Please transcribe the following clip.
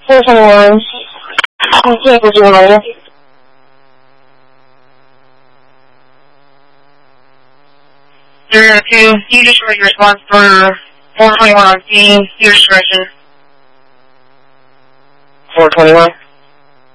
421. You can't go to the Zero 2, you just read your response for 421 on scene, your discretion. 421.